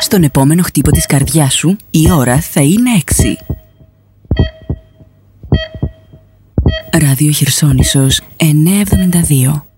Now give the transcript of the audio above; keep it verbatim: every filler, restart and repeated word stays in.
Στον επόμενο χτύπο της καρδιάς σου, η ώρα θα είναι έξι. Ράδιο Χερσόνησος εννιακόσια εβδομήντα δύο.